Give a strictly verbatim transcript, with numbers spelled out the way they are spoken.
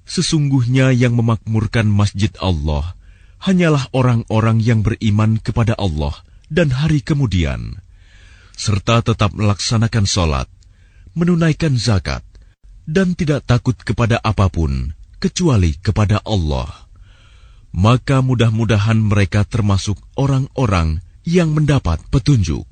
Sesungguhnya yang memakmurkan masjid Allah hanyalah orang-orang yang beriman kepada Allah dan hari kemudian, serta tetap melaksanakan sholat, menunaikan zakat, dan tidak takut kepada apapun kecuali kepada Allah. Maka mudah-mudahan mereka termasuk orang-orang yang mendapat petunjuk.